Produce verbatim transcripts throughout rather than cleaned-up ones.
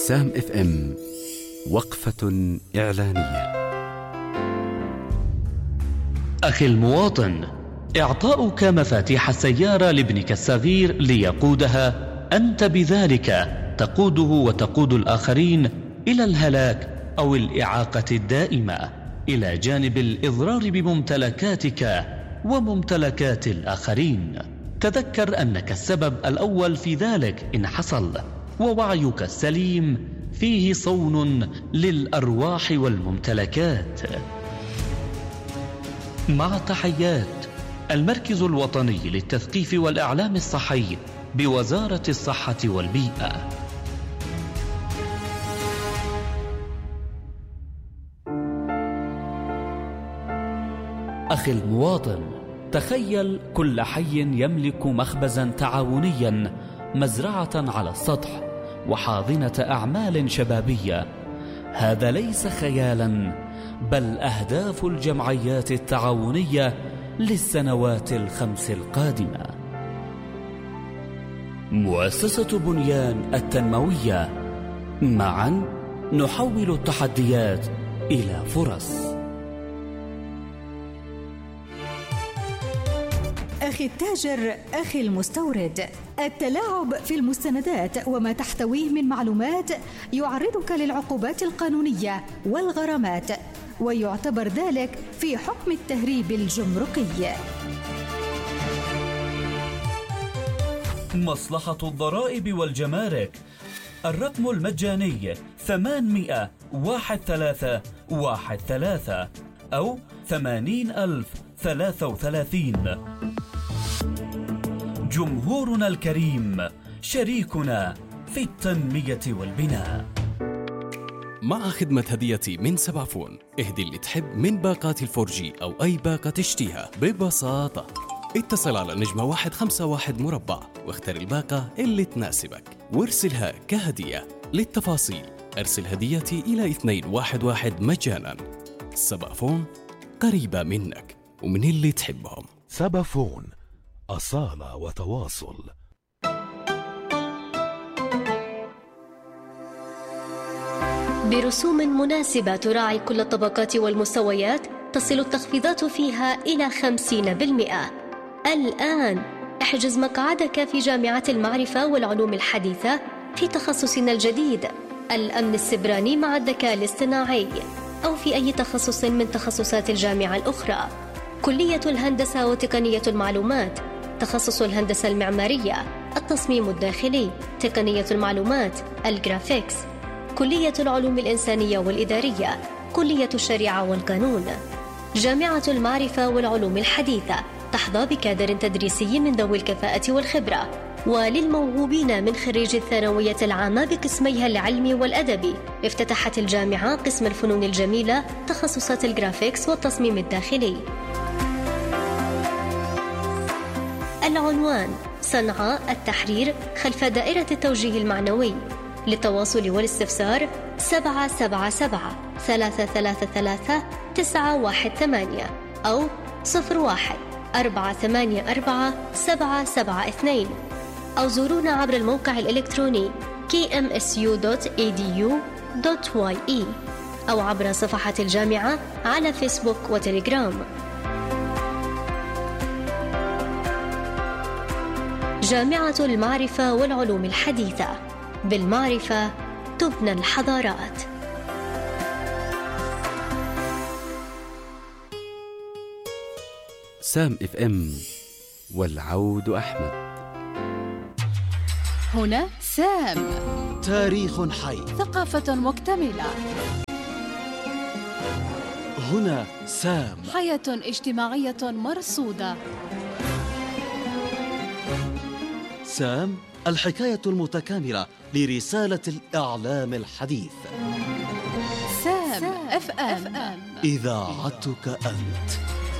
سام اف ام وقفة إعلانية. أخي المواطن، إعطاؤك مفاتيح السيارة لابنك الصغير ليقودها، أنت بذلك تقوده وتقود الآخرين إلى الهلاك أو الإعاقة الدائمة، إلى جانب الإضرار بممتلكاتك وممتلكات الآخرين. تذكر أنك السبب الأول في ذلك إن حصل، ووعيك السليم فيه صون للأرواح والممتلكات. مع تحيات المركز الوطني للتثقيف والإعلام الصحي بوزارة الصحة والبيئة. أخي المواطن، تخيل كل حي يملك مخبزا تعاونيا، مزرعة على السطح، وحاضنة أعمال شبابية. هذا ليس خيالا، بل أهداف الجمعيات التعاونية للسنوات الخمس القادمة. مؤسسة بنيان التنموية، معا نحول التحديات إلى فرص. أخي التاجر، أخي المستورد، التلاعب في المستندات وما تحتويه من معلومات يعرضك للعقوبات القانونية والغرامات، ويعتبر ذلك في حكم التهريب الجمركي. مصلحة الضرائب والجمارك، الرقم المجاني ثمانمائة واحد ثلاثة واحد ثلاثة أو ثمانين ألف ثلاثة وثلاثين. جمهورنا الكريم شريكنا في التنمية والبناء. مع خدمة هديتي من سبعفون، اهدي اللي تحب من باقات الفورجي أو أي باقة تشتيها ببساطة. اتصل على نجمة واحد خمسة واحد مربع واختر الباقة اللي تناسبك وارسلها كهدية. للتفاصيل ارسل هديتي إلى اثنين واحد واحد مجانا. سبعفون، قريبة منك ومن اللي تحبهم. سبعفون، أصالة وتواصل. برسوم مناسبة تراعي كل الطبقات والمستويات، تصل التخفيضات فيها إلى خمسين بالمئة. الآن احجز مقعدك في جامعة المعرفة والعلوم الحديثة في تخصصنا الجديد الأمن السبراني مع الذكاء الاصطناعي، أو في أي تخصص من تخصصات الجامعة الأخرى. كلية الهندسة وتقنية المعلومات، تخصص الهندسة المعمارية، التصميم الداخلي، تقنية المعلومات، الجرافيكس. كلية العلوم الإنسانية والإدارية، كلية الشريعة والقانون. جامعة المعرفة والعلوم الحديثة تحظى بكادر تدريسي من ذوي الكفاءة والخبرة. وللموهوبين من خريج الثانوية العامة بقسميها العلمي والأدبي، افتتحت الجامعة قسم الفنون الجميلة، تخصصات الجرافيكس والتصميم الداخلي. العنوان: صنعاء التحرير خلف دائرة التوجيه المعنوي. للتواصل والاستفسار سبعة سبعة سبعة ثلاثة ثلاثة ثلاثة تسعة واحد ثمانية أو صفر واحد أربعة ثمانية أربعة سبعة سبعة اثنين، أو زورونا عبر الموقع الإلكتروني كي إم إس يو دوت إي دي يو دوت واي إي أو عبر صفحة الجامعة على فيسبوك وتليجرام. جامعة المعرفة والعلوم الحديثة، بالمعرفة تبنى الحضارات. سام اف ام، والعود أحمد. هنا سام، تاريخ حي، ثقافة مكتملة. هنا سام، حياة اجتماعية مرصودة. سام، الحكاية المتكاملة لرسالة الإعلام الحديث. سام اف ام، إذاعتك أنت.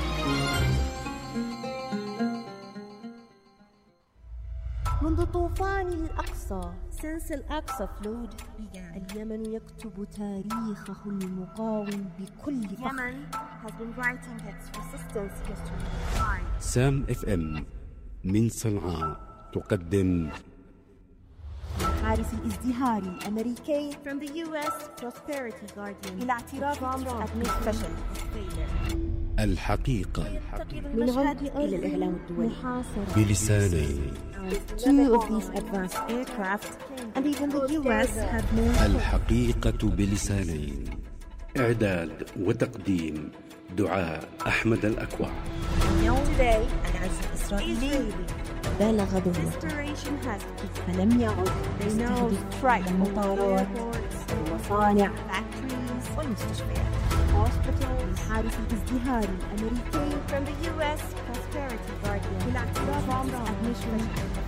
منذ طوفان الأقصى since الأقصى flowed اليمن يكتب تاريخه المقاوم بكل فخر. Yemen has been writing its resistance history. سام اف ام من صنعاء تقدم الحارس الازدهاري الأمريكي from the U S Prosperity Guardian إلى اعتراف Admission الحقيقة من عمق إلى الإعلام الدولي بلسانين. Two of these advanced aircraft and even the U S have more. الحقيقة بلسانين. إعداد وتقديم دعاء أحمد الأكوع. Today العجز الإسرائيلي بالغ ظهوره فلم يعد يستهدف المطارات والمصانع والمستشفيات. الحارس الازدهاري الأمريكي from the U S Prosperity Guardian إلى اعتراف Admission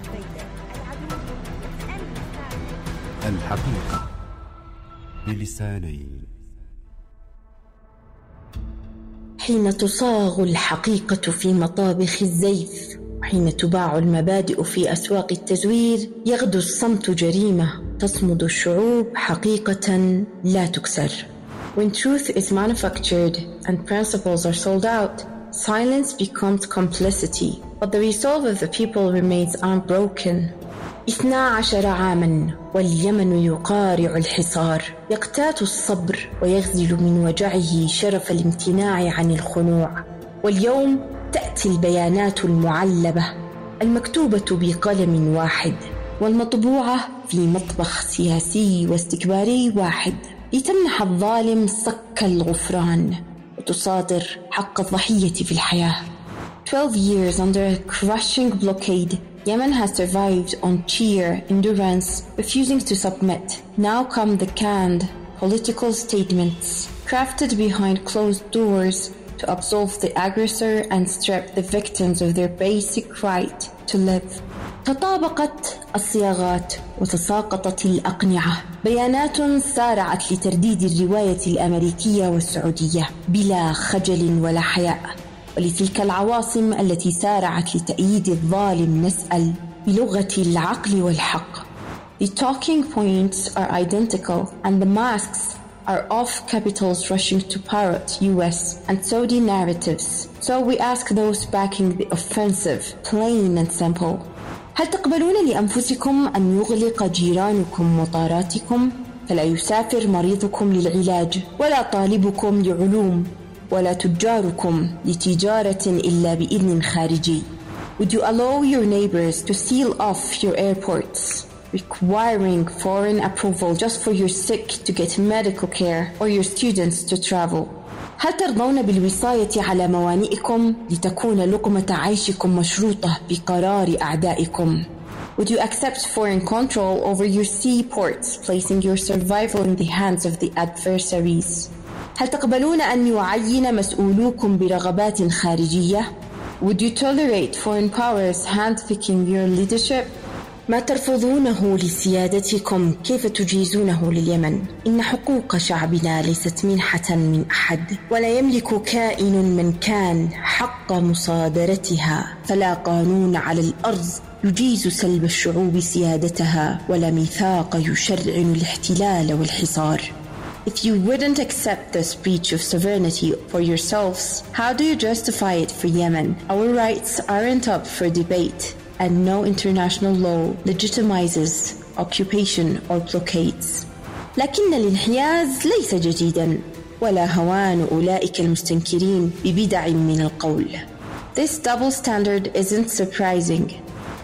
الحقيقة بلسانين. حين تصاغ الحقيقة في مطابخ الزيف، وحين تباع المبادئ في أسواق التزوير، يغدو الصمت جريمة، تصمد الشعوب حقيقة لا تكسر. When truth is manufactured and principles are sold out, silence becomes complicity, but the resolve of the people remains unbroken. اثنا عشر عاماً واليمن يقارع الحصار، يقتات الصبر ويغزل من وجعه شرف الامتناع عن الخنوع. واليوم تأتي البيانات المعلبة المكتوبة بقلم واحد والمطبوعة في مطبخ سياسي واستكباري واحد، لتمنح الظالم صك الغفران وتصادر حق الضحية في الحياة. Twelve years under a crushing blockade, Yemen has survived on sheer endurance, refusing to submit. Now come the canned political statements, crafted behind closed doors to absolve the aggressor and strip the victims of their basic right to live. تطابقت الصياغات وتساقطت الأقنعة، بيانات سارعت لترديد الرواية الأمريكية والسعودية بلا خجل ولا حياء. ولتلك العواصم التي سارعت لتأييد الظالم نسأل بلغة العقل والحق. The talking points are identical and the masks are off capitals rushing to parrot U S and Saudi narratives. So we ask those backing the offensive, plain and simple. هل تقبلون لأنفسكم أن يغلق جيرانكم مطاراتكم فلا يسافر مريضكم للعلاج ولا طالبكم لعلوم ولا تجاركم لتجارة إلا بإذن خارجي? Would you allow your neighbors to seal off your airports, requiring foreign approval just for your sick to get medical care or your students to travel? هل ترضون بالوصاية على موانئكم لتكون لقمة عيشكم مشروطة بقرار أعدائكم؟ Would you accept foreign control over your seaports, placing your survival in the hands of the adversaries? هل تقبلون أن يعين مسؤولوكم برغبات خارجية؟ Would you tolerate foreign powers handpicking your leadership? ما ترفضونه لسيادتكم كيف تجيزونه لليمن؟ إن حقوق شعبنا ليست منحة من أحد، ولا يملك كائن من كان حق مصادرتها، فلا قانون على الأرض يجيز سلب الشعوب سيادتها، ولا ميثاق يشرعن الاحتلال والحصار. If you wouldn't accept this breach of sovereignty for yourselves, how do you justify it for Yemen? Our rights aren't up for debate, and no international law legitimizes occupation or blockades. لكن الانحياز ليس جديدا، ولا هوان أولئك المستنكرين ببدع من القول. This double standard isn't surprising.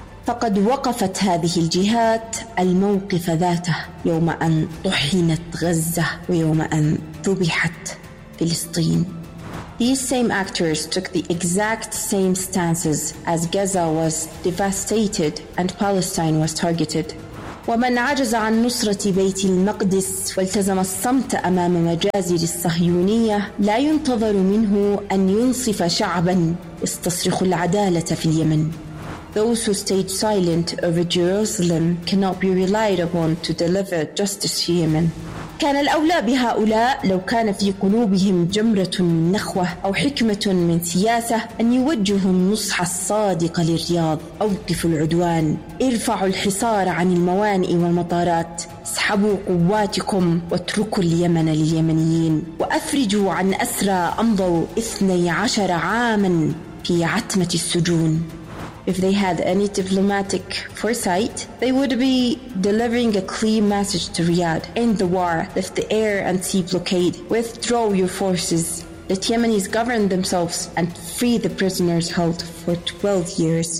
فقد وقفت هذه الجهات الموقف ذاته يوم أن طحنت غزة ويوم أن ذبحت فلسطين. These same actors took the exact same stances as Gaza was devastated and Palestine was targeted. ومن عجز عن نصرة بيت المقدس والتزم الصمت أمام مجازر الصهيونية لا ينتظر منه أن ينصف شعبا يستصرخ العدالة في اليمن. Those who stayed silent over Jerusalem cannot be relied upon to deliver justice to Yemen. كان الأولى بهؤلاء لو كان في قلوبهم جمرة من نخوة أو حكمة من سياسة أن يوجهوا النصح الصادق للرياض. أوقفوا العدوان، ارفعوا الحصار عن الموانئ والمطارات، اسحبوا قواتكم واتركوا اليمن لليمنيين، وأفرجوا عن أسرى أمضوا اثني عشر عاما في عتمة السجون. If they had any diplomatic foresight, they would be delivering a clear message to Riyadh. End the war, lift the air and sea blockade, withdraw your forces, let Yemenis govern themselves and free the prisoners held for twelve years.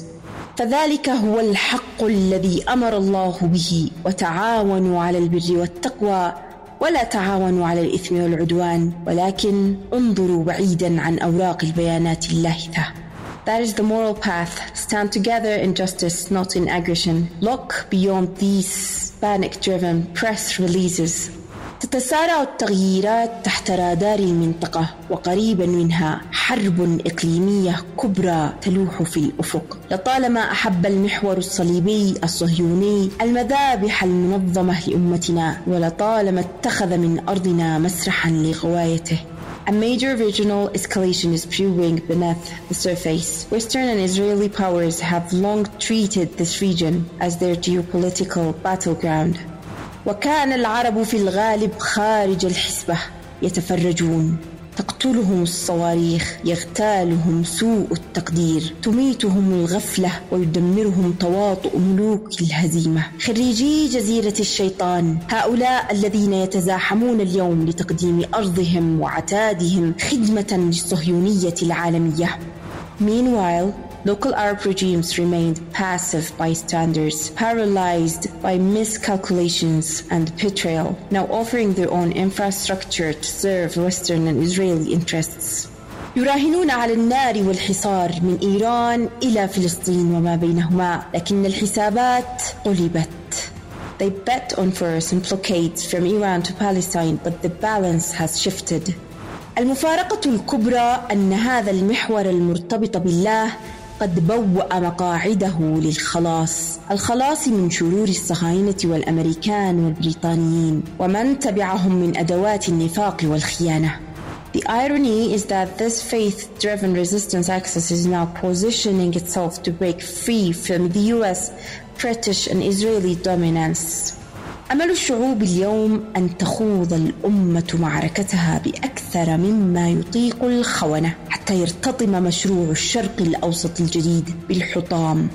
فذلك هو الحق الذي أمر الله به وتعاونوا على البر والتقوى ولا تعاونوا على الإثم والعدوان ولكن انظروا بعيدا عن أوراق البيانات اللاهثة. That is the moral path. Stand together in justice, not in aggression. Look beyond these panic-driven press releases. تتسارع التغييرات تحت رادار المنطقة وقريبا منها حرب إقليمية كبرى تلوح في الأفق. لطالما أحب المحور الصليبي الصهيوني المذابح المنظمة لأمتنا ولطالما اتخذ من أرضنا مسرحا لغوايته. A major regional escalation is brewing beneath the surface. Western and Israeli powers have long treated this region as their geopolitical battleground. وكان العرب في الغالب خارج الحسبة يتفرجون. تقتلهم الصواريخ، يغتالهم سوء التقدير، تميتهم الغفلة ويدمرهم تواطؤ ملوك الهزيمة. خريجي جزيرة الشيطان، هؤلاء الذين يتزاحمون اليوم لتقديم أرضهم وعتادهم خدمة للصهيونية العالمية. Meanwhile, local Arab regimes remained passive bystanders, paralyzed by miscalculations and betrayal, now offering their own infrastructure to serve Western and Israeli interests. يراهنون على النار والحصار من إيران إلى فلسطين وما بينهما، لكن الحسابات قلبت. They bet on force and blockades from Iran to Palestine, but the balance has shifted. المفارقة الكبرى أن هذا المحور المرتبط بالله قد بوأ مقاعده للخلاص، الخلاص من شرور الصهاينة والأمريكان والبريطانيين ومن تبعهم من أدوات النفاق والخيانة. The irony is that this faith-driven resistance axis is now positioning itself to break free from the U S, British and Israeli dominance. أمل الشعوب اليوم أن تخوض الأمة معركتها بأكثر مما يطيق الخونة حتى يرتطم مشروع الشرق الأوسط الجديد بالحطام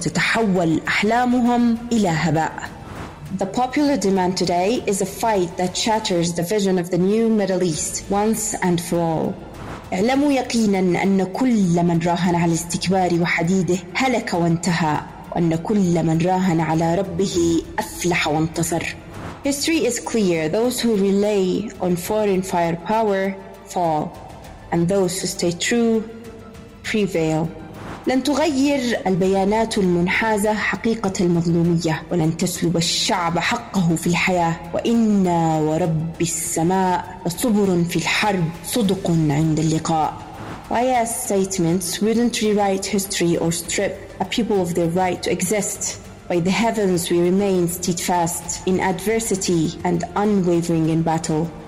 وتتحول أحلامهم إلى هباء. The popular demand today is a fight that shatters the vision of the new Middle East once and for all. اعلموا يقينا أن كل من راهن على الاستكبار وحديده هلك وانتهى، وأن كل من راهن على ربه أفلح وانتصر. History is clear. Those who rely on foreign firepower fall, and those who stay true prevail. لن تغير البيانات المنحازة حقيقة المظلومية، ولن تسلب الشعب حقه في الحياة. وإنا ورب السماء لصبر في الحرب صدق عند اللقاء. Biased statements wouldn't rewrite history or strip a people of their right to exist. By the heavens we remain steadfast in adversity and unwavering in battle.